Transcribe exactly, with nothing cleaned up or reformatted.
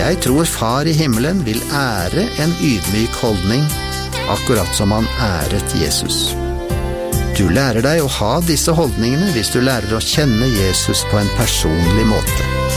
Jeg tror Far i himmelen vil ære en ydmyk holdning, akkurat som han æret Jesus. Du lærer deg å ha disse holdningene hvis du lærer å kjenne Jesus på en personlig måte.